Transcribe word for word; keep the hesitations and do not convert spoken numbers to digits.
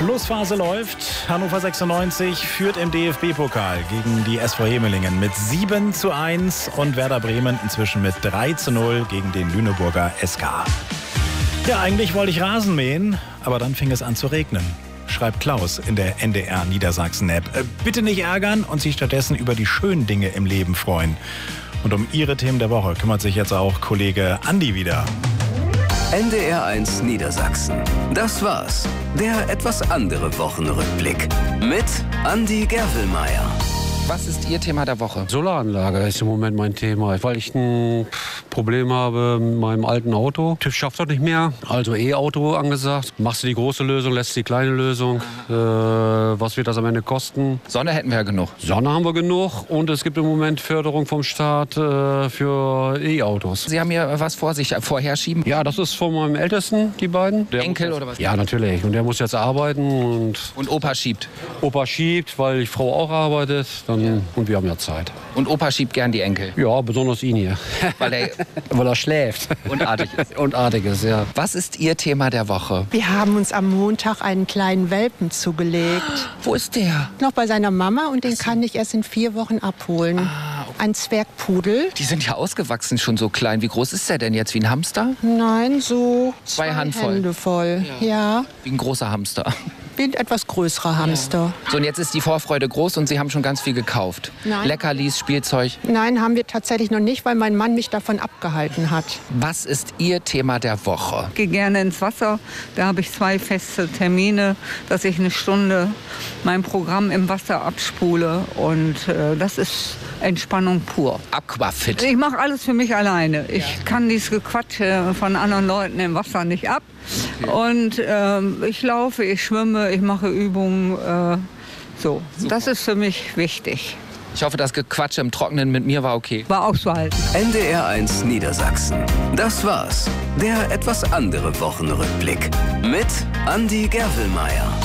Schlussphase läuft. Hannover sechsundneunzig führt im D F B-Pokal gegen die S V Hemelingen mit sieben zu eins und Werder Bremen inzwischen mit drei zu null gegen den Lüneburger S K. Ja, eigentlich wollte ich Rasen mähen, aber dann fing es an zu regnen. Schreibt Klaus in der N D R Niedersachsen-App. Äh, bitte nicht ärgern und sich stattdessen über die schönen Dinge im Leben freuen. Und um Ihre Themen der Woche kümmert sich jetzt auch Kollege Andi wieder. N D R eins Niedersachsen. Das war's. Der etwas andere Wochenrückblick mit Andi Gervelmeier. Was ist Ihr Thema der Woche? Solaranlage ist im Moment mein Thema, weil ich ein Problem habe mit meinem alten Auto. TÜV schafft das nicht mehr, also E-Auto angesagt. Machst du die große Lösung, lässt die kleine Lösung. Äh, was wird das am Ende kosten? Sonne hätten wir ja genug. Sonne haben wir genug und es gibt im Moment Förderung vom Staat äh, für E-Autos. Sie haben hier was vor sich vorher schieben? Ja, das ist von meinem Ältesten, die beiden. Der Enkel jetzt, oder was? Ja, natürlich. Und der muss jetzt arbeiten. Und, und Opa schiebt? Opa schiebt, weil die Frau auch arbeitet. Dann, ja. Und wir haben ja Zeit. Und Opa schiebt gern die Enkel? Ja, besonders ihn hier. Weil er, weil er schläft. Und artig ist. Und artig ist, ja. Was ist Ihr Thema der Woche? Wir haben uns am Montag einen kleinen Welpen zugelegt. Wo ist der? Noch bei seiner Mama und den kann ich erst in vier Wochen abholen. Ah, okay. Ein Zwergpudel. Die sind ja ausgewachsen schon so klein. Wie groß ist der denn jetzt? Wie ein Hamster? Nein, so zwei, zwei Handvoll. Hände voll. Ja. ja. Wie ein großer Hamster. Wie ein etwas größerer Hamster. Ja. So, und jetzt ist die Vorfreude groß und Sie haben schon ganz viel gekauft. Nein. Leckerlis, Spielzeug. Nein, haben wir tatsächlich noch nicht, weil mein Mann mich davon abgehalten hat. Was ist Ihr Thema der Woche? Ich gehe gerne ins Wasser. Da habe ich zwei feste Termine, dass ich eine Stunde mein Programm im Wasser abspule. Und äh, das ist Entspannung pur. Aquafit. Ich mache alles für mich alleine. Ich ja. kann dieses Gequatsche von anderen Leuten im Wasser nicht ab. Okay. Und ähm, ich laufe, ich schwimme, ich mache Übungen. Äh, so, Super. Das ist für mich wichtig. Ich hoffe, das Gequatsche im Trockenen mit mir war okay. War auszuhalten. N D R eins Niedersachsen. Das war's. Der etwas andere Wochenrückblick mit Andi Gervelmeier.